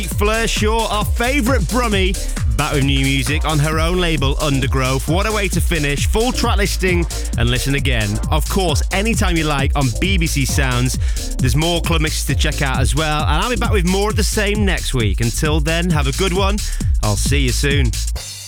Fleur Shaw, our favourite Brummie, back with new music on her own label, Undergrowth. What a way to finish. Full track listing and listen again. Of course, anytime you like on BBC Sounds. There's more club mixes to check out as well. And I'll be back with more of the same next week. Until then, have a good one. I'll see you soon.